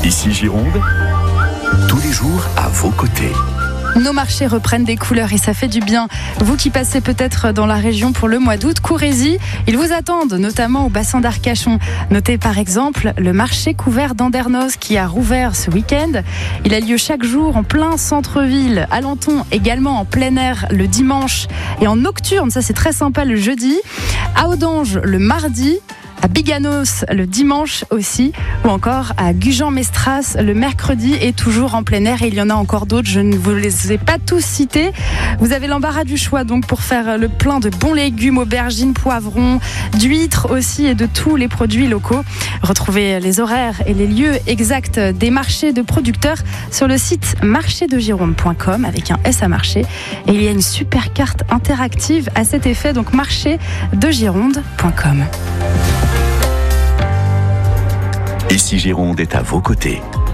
Ici Gironde, tous les jours à vos côtés. Nos marchés reprennent des couleurs et ça fait du bien. Vous qui passez peut-être dans la région pour le mois d'août, courez-y. Ils vous attendent, notamment au bassin d'Arcachon. Notez par exemple le marché couvert d'Andernos qui a rouvert ce week-end. Il a lieu chaque jour en plein centre-ville. À Lenton, également en plein air le dimanche et en nocturne, ça c'est très sympa le jeudi. À Audange le mardi. À Biganos le dimanche aussi, ou encore à Gujan-Mestras le mercredi et toujours en plein air. Et il y en a encore d'autres, je ne vous les ai pas tous cités. Vous avez l'embarras du choix donc pour faire le plein de bons légumes, aubergines, poivrons, d'huîtres aussi et de tous les produits locaux. Retrouvez les horaires et les lieux exacts des marchés de producteurs sur le site marchédegironde.com avec un S à marché. Et il y a une super carte interactive à cet effet, donc marchédegironde.com. Ici Gironde est à vos côtés.